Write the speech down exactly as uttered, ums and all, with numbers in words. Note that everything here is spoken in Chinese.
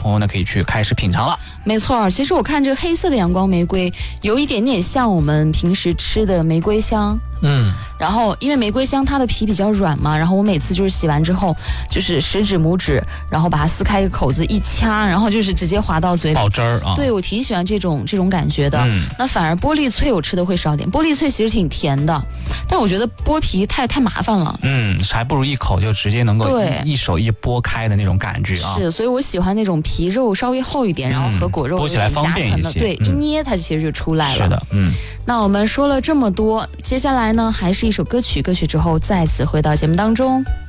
朋友呢可以去开始品尝了。 没错，其实我看这个黑色的阳光玫瑰有一点点像我们平时吃的玫瑰香。 嗯， 然后因为玫瑰香它的皮比较软嘛，然后我每次就是洗完之后，就是食指拇指，然后把它撕开一个口子一掐，然后就是直接滑到嘴里爆汁儿啊。 对，我挺喜欢这种这种感觉的。 嗯， 那反而玻璃脆我吃的会少点，玻璃脆其实挺甜的，但我觉得剥皮太太麻烦了。 嗯，还不如一口就直接能够一一手一剥开的那种感觉啊。 是，所以我喜欢那种皮肉稍微厚一点，然后和果肉剥起来方便一些。 对， 嗯、 一捏它其实就出来了。 是的，嗯。 那我们说了这么多，接下来呢还是一首歌曲，歌曲之后再次回到节目当中。